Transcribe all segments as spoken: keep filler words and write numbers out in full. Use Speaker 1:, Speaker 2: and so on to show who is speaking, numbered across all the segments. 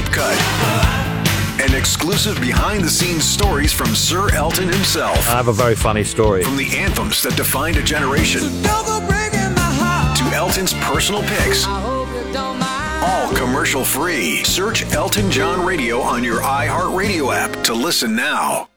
Speaker 1: Cut. And exclusive behind-the-scenes stories from Sir Elton himself.
Speaker 2: I have a very funny story.
Speaker 1: From the anthems that defined a generation to Elton's personal picks. All commercial-free. Search Elton John Radio on your iHeartRadio app to listen now.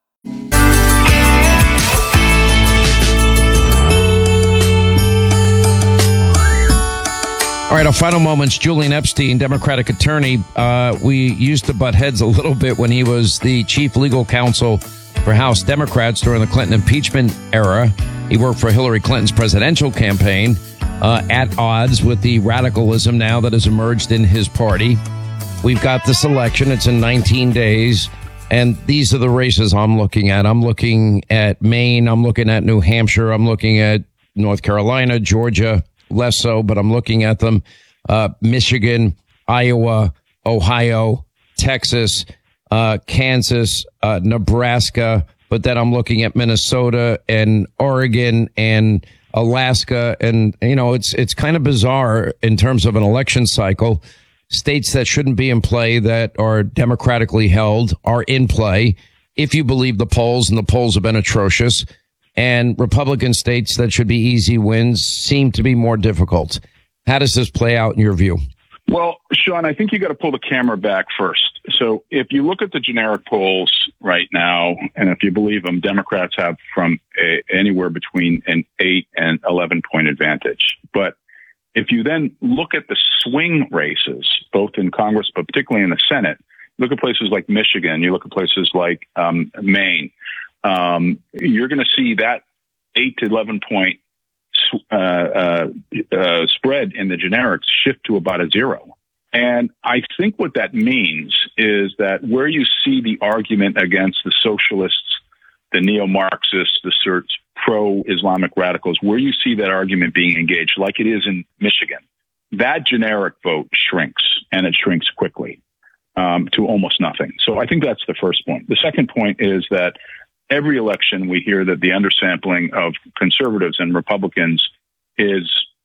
Speaker 3: All right, our final moments. Julian Epstein, Democratic attorney. Uh, we used to butt heads a little bit when he was the chief legal counsel for House Democrats during the Clinton impeachment era. He worked for Hillary Clinton's presidential campaign, uh, at odds with the radicalism now that has emerged in his party. We've got this election. It's in nineteen days. And these are the races I'm looking at. I'm looking at Maine. I'm looking at New Hampshire. I'm looking at North Carolina, Georgia. Less so, but I'm looking at them. Uh, Michigan, Iowa, Ohio, Texas, uh, Kansas, uh, Nebraska. But then I'm looking at Minnesota and Oregon and Alaska. And, you know, it's it's kind of bizarre in terms of an election cycle. States that shouldn't be in play, that are democratically held, are in play, if you believe the polls, and the polls have been atrocious. And Republican states that should be easy wins seem to be more difficult. How does this play out in your view?
Speaker 4: Well, Sean, I think you got to pull the camera back first. So if you look at the generic polls right now, and if you believe them, Democrats have from a, anywhere between an eight and eleven point advantage. But if you then look at the swing races, both in Congress, but particularly in the Senate, look at places like Michigan, you look at places like um, Maine, Um, you're going to see that eight to eleven point uh, uh, uh, spread in the generics shift to about a zero. And I think what that means is that where you see the argument against the socialists, the neo-Marxists, the certs, pro-Islamic radicals, where you see that argument being engaged, like it is in Michigan, that generic vote shrinks, and it shrinks quickly um, to almost nothing. So I think that's the first point. The second point is that every election, we hear that the undersampling of conservatives and Republicans is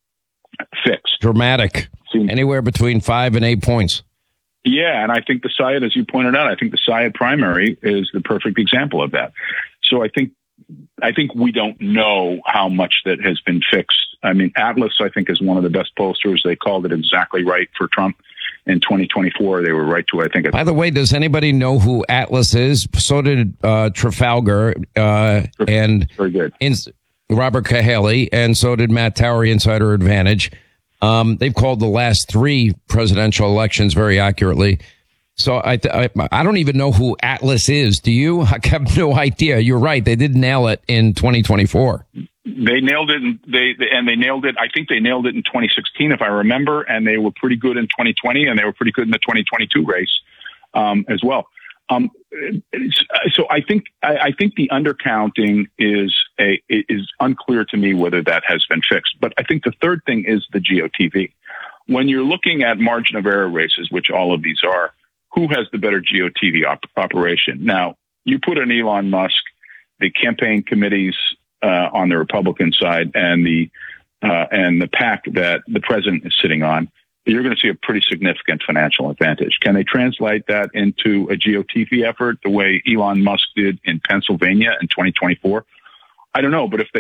Speaker 4: fixed.
Speaker 3: Dramatic. Anywhere between five and eight points.
Speaker 4: Yeah, and I think the Syed, as you pointed out, I think the Syed primary is the perfect example of that. So I think I think we don't know how much that has been fixed. I mean, Atlas, I think, is one of the best pollsters. They called it exactly right for Trump. In twenty twenty-four, they were right to, I think.
Speaker 3: By the way, does anybody know who Atlas is? So did uh, Trafalgar uh, and
Speaker 4: Very good.
Speaker 3: In- Robert Cahaly, and so did Matt Tower, Insider Advantage. Um, they've called the last three presidential elections very accurately. So I, th- I I don't even know who Atlas is. Do you? I have no idea. You're right. They did nail it in twenty twenty-four.
Speaker 4: They nailed it, and they and they nailed it. I think they nailed it in twenty sixteen, if I remember, and they were pretty good in twenty twenty, and they were pretty good in the twenty twenty-two race um, as well. Um, so I think I, I think the undercounting is a is unclear to me whether that has been fixed. But I think the third thing is the G O T V. When you're looking at margin of error races, which all of these are, who has the better G O T V op- operation? Now, you put an Elon Musk, the campaign committees uh, on the Republican side, and the uh, and the PAC that the president is sitting on, you're going to see a pretty significant financial advantage. Can they translate that into a G O T V effort the way Elon Musk did in Pennsylvania in twenty twenty-four? I don't know, but if they